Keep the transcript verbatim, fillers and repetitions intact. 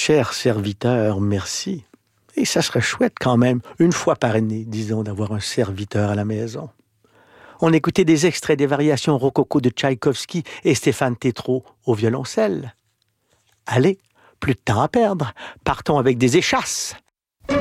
Cher serviteur, merci. Et ça serait chouette quand même, une fois par année, disons, d'avoir un serviteur à la maison. On écoutait des extraits des variations rococo de Tchaïkovski et Stéphane Tétrault au violoncelle. Allez, plus de temps à perdre, partons avec des échasses.